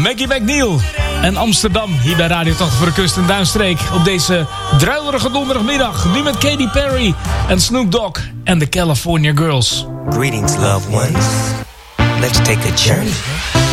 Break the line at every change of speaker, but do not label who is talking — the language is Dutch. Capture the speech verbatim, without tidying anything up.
Maggie McNeil en Amsterdam hier bij Radio tachtig voor de Kust en Duinstreek. Op deze druilerige donderdagmiddag. Nu met Katy Perry en Snoop Dogg en de California Girls.
Greetings, loved ones. Let's take a journey